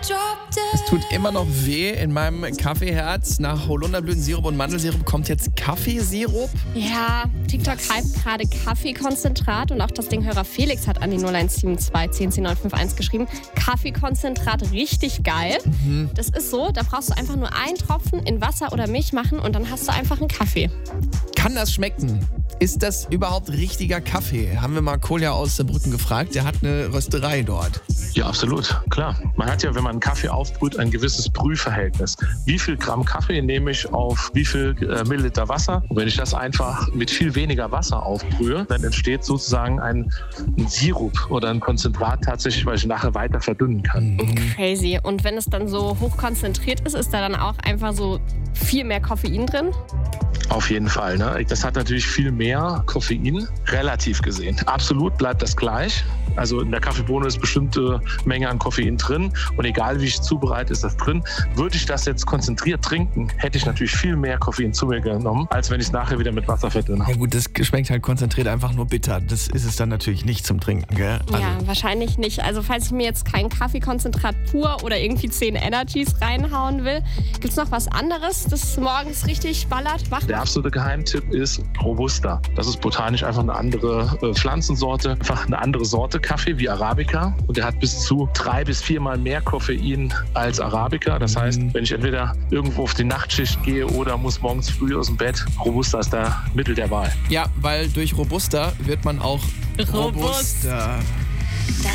Es tut immer noch weh in meinem Kaffeeherz. Nach Holunderblütensirup und Mandelsirup kommt jetzt Kaffeesirup. Ja, TikTok hypt gerade Kaffeekonzentrat und auch das Dinghörer Felix hat an die 0172 1010 geschrieben. Kaffeekonzentrat, richtig geil. Das ist so, da brauchst du einfach nur einen Tropfen in Wasser oder Milch machen und dann hast du einfach einen Kaffee. Kann das schmecken? Ist das überhaupt richtiger Kaffee? Haben wir mal Kolja aus Saarbrücken gefragt. Der hat eine Rösterei dort. Ja, absolut, klar. Man hat ja, wenn man einen Kaffee aufbrüht, ein gewisses Brühverhältnis. Wie viel Gramm Kaffee nehme ich auf wie viel Milliliter Wasser? Und wenn ich das einfach mit viel weniger Wasser aufbrühe, dann entsteht sozusagen ein Sirup oder ein Konzentrat tatsächlich, weil ich nachher weiter verdünnen kann. Crazy. Und wenn es dann so hoch konzentriert ist, ist da dann auch einfach so viel mehr Koffein drin? Auf jeden Fall. Ne? Das hat natürlich viel mehr Koffein, relativ gesehen. Absolut bleibt das gleich. Also in der Kaffeebohne ist bestimmte Menge an Koffein drin und egal wie ich es zubereite, ist das drin. Würde ich das jetzt konzentriert trinken, hätte ich natürlich viel mehr Koffein zu mir genommen, als wenn ich es nachher wieder mit Wasser verdünne. Ja gut, das schmeckt halt konzentriert einfach nur bitter. Das ist es dann natürlich nicht zum Trinken, gell? Also Ja, wahrscheinlich nicht. Also falls ich mir jetzt kein Kaffeekonzentrat pur oder irgendwie 10 Energies reinhauen will, gibt es noch was anderes, das morgens richtig ballert, wach Der absolute Geheimtipp ist Robusta. Das ist botanisch einfach eine andere Pflanzensorte, einfach eine andere Sorte Kaffee wie Arabica. Und der hat bis zu 3 bis 4 Mal mehr Koffein als Arabica. Das heißt, wenn ich entweder irgendwo auf die Nachtschicht gehe oder muss morgens früh aus dem Bett, Robusta ist da Mittel der Wahl. Ja, weil durch Robusta wird man auch Robust. robuster.